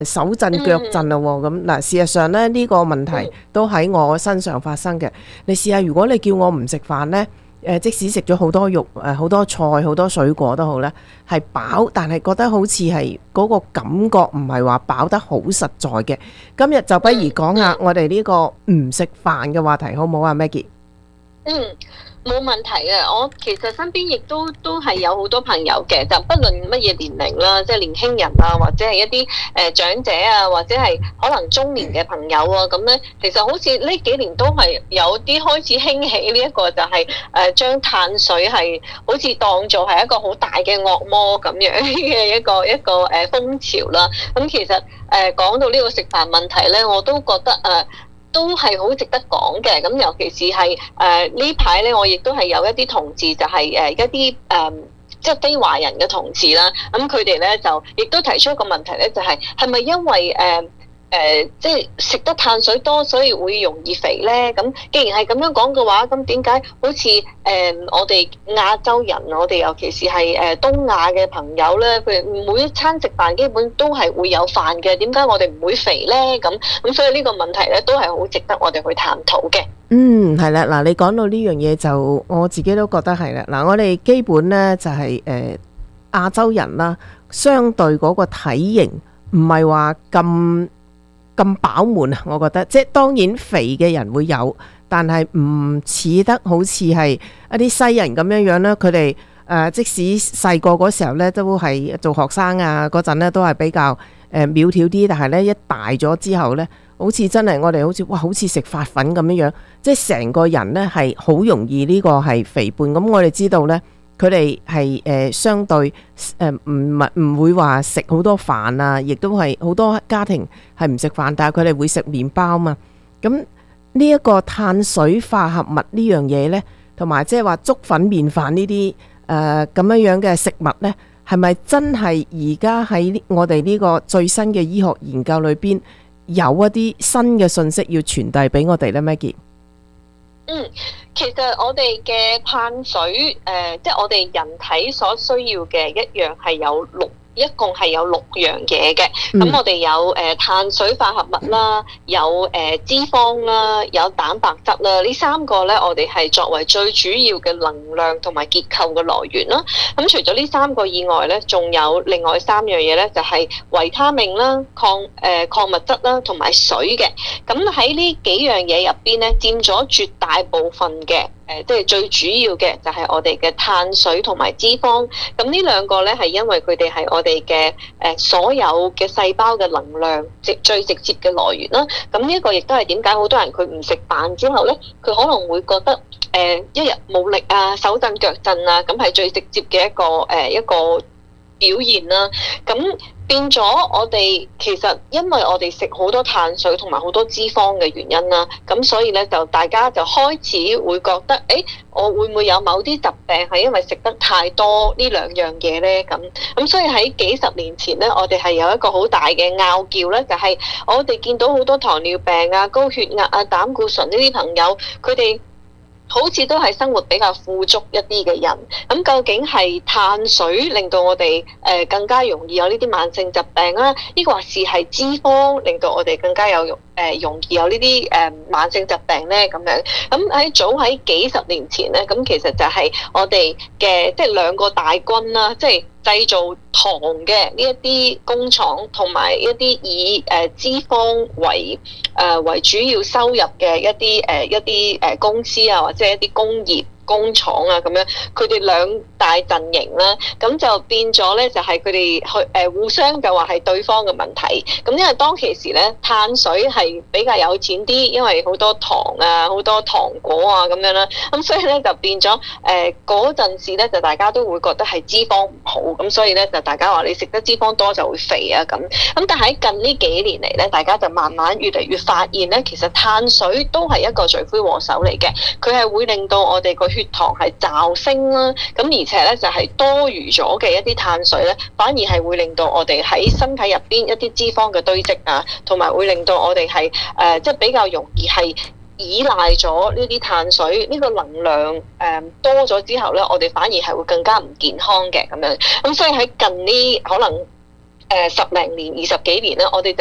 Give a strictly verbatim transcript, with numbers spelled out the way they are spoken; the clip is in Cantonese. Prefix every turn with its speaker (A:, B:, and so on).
A: 手震腳震啦喎。咁嗱，事實上咧呢個問題都喺我身上發生嘅。你試下，如果你叫我唔食飯呢，誒即使食咗好多肉、誒好多菜、好多水果都好咧，係飽，但係覺得好似係嗰個感覺唔係話飽得好實在嘅。今日就不如講下我哋呢個唔食飯嘅話題，好唔好啊，Maggie？
B: 嗯，冇問題嘅。我其實身邊亦都都係有好多朋友嘅，就不論乜嘢年齡啦，即係年輕人啊，或者係一啲誒、呃、長者啊，或者係可能中年嘅朋友啊，咁咧，其實好似呢幾年都係有啲開始興起呢一個就係誒將碳水係好似當做係一個好大嘅惡魔咁樣嘅一個一個誒風潮啦。咁其實誒講到呢個食飯問題咧，我都覺得誒。呃都係好值得講嘅，咁尤其是係誒呢排咧，我亦都係有一啲同志就係、是、誒、呃、一啲誒、呃、即係非華人嘅同志啦，咁佢哋咧就亦都提出一個問題咧，就係係咪因為誒？呃誒、呃，即係食得碳水多，所以會容易肥咧。咁既然係咁樣講嘅話，咁點解好似誒、呃、我哋亞洲人，我哋尤其是係誒東亞嘅朋友咧，佢每一餐食飯基本都係會有飯嘅，點解我哋唔會肥咧？咁咁所以呢個問題咧，都係好值得我哋去探討嘅。
A: 嗯，係啦，嗱，你講到呢樣嘢就我自己都覺得係啦。嗱，我哋基本咧就係誒亞洲人啦，相對嗰個體型唔係話咁。咁飽滿啊！我覺得即係當然肥嘅人會有，但係唔似得好似係一啲西人咁樣樣啦。佢哋誒即使細個嗰時候咧，都係做學生啊嗰陣咧，都係比較誒、呃、苗條啲。但係咧一大咗之後咧，好似真係我哋好似哇，好似食發粉咁樣樣，即係成個人咧係好容易呢個係肥胖。咁我哋知道咧。佢哋係誒相對誒唔唔會話食好多飯啊，亦都係好多家庭係唔食飯，但係佢哋會食麵包嘛。咁呢一個碳水化合物呢樣嘢呢，同埋即係話粥粉麵飯呢啲誒咁樣樣嘅食物呢，係咪真係而家喺我哋呢個最新嘅醫學研究裏邊有一啲新嘅信息要傳遞俾我哋呢？ Maggie？
B: 嗯，其實我哋嘅碳水，誒、呃，即係我哋人體所需要嘅一樣係有六。一共係有六樣嘢嘅，咁、嗯、我哋有誒、呃、碳水化合物啦，有誒、呃、脂肪啦，有蛋白質啦，呢三個咧我哋係作為最主要嘅能量同埋結構嘅來源啦。咁、嗯、除咗呢三個以外咧，仲有另外三樣嘢咧，就係、是、維他命啦、礦誒礦物質啦同埋水嘅。咁喺呢幾樣嘢入邊咧，佔咗絕大部分嘅。誒，即係最主要嘅就係我哋嘅碳水同埋脂肪，咁呢兩個咧係因為佢哋係我哋嘅誒所有嘅細胞嘅能量直最直接嘅來源啦。咁呢一個亦都係點解好多人佢唔食飯之後咧，佢可能會覺得誒、呃、一日冇力啊、手震腳震啊，咁係最直接嘅一個誒、呃、一個表現啦。咁變咗我哋其實因為我哋食好多碳水同埋好多脂肪嘅原因啦，咁所以咧就大家就開始會覺得，誒，我會唔會有某啲疾病係因為食得太多呢兩樣嘢咧？咁咁所以喺幾十年前咧，我哋係有一個好大嘅拗撬咧，就係我哋見到好多糖尿病啊、高血壓啊、膽固醇呢啲朋友，佢哋好似都係生活比較富足一啲嘅人，咁究竟係碳水令到我哋誒更加容易有呢啲慢性疾病啦，抑或是係脂肪令到我哋更加有容誒容易有呢啲誒慢性疾病咧？咁樣咁喺早喺幾十年前咧，咁其實就係我哋嘅即係兩個大軍啦，即係製造糖嘅呢一啲工廠，同埋一啲以誒脂肪為誒為主要收入嘅一啲誒一啲誒公司啊，或者一啲工業工廠啊咁樣，佢哋兩大陣營啦，咁就變咗咧，就係佢哋去誒互相就話係對方嘅問題。咁因為當其時咧，碳水係比較有錢啲，因為好多糖啊、好多糖果啊咁樣啦，咁所以咧就變咗誒嗰陣時咧，就大家都會覺得係脂肪唔好，咁所以咧就大家話你食得脂肪多就會肥啊咁。咁但係近呢幾年嚟咧，大家就慢慢越嚟越發現咧，其實碳水都係一個罪魁禍首嚟嘅，佢係會令到我哋個血糖係驟升啦，咁而且咧就係多餘咗嘅一啲碳水咧，反而係會令到我哋喺身體入邊一啲脂肪嘅堆積啊，同埋會令到我哋係誒即係比較容易係依賴咗呢啲碳水，呢個能量誒、呃、多咗之後咧，我哋反而係會更加唔健康嘅咁樣。咁所以喺近呢可能誒十零年、二十幾年咧，我哋就